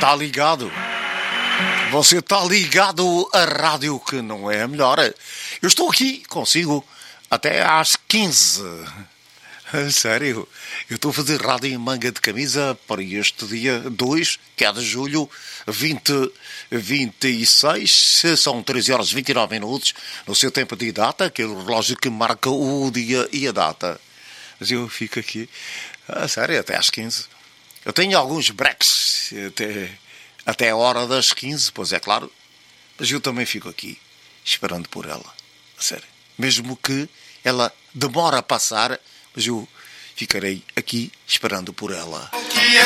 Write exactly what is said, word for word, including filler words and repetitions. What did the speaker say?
Tá ligado? Você tá ligado à rádio que não é a melhor. Eu estou aqui consigo até às quinze. Sério, eu estou a fazer rádio em manga de camisa para este dia dois, que é de julho, vinte, vinte e seis, são treze horas e vinte e nove minutos, no seu tempo de data, aquele relógio que marca o dia e a data. Mas eu fico aqui, ah, sério, até às quinze. Eu tenho alguns breaks até, até a hora das quinze, pois é claro, mas eu também fico aqui, esperando por ela, sério. Mesmo que ela demore a passar, mas eu ficarei aqui esperando por ela.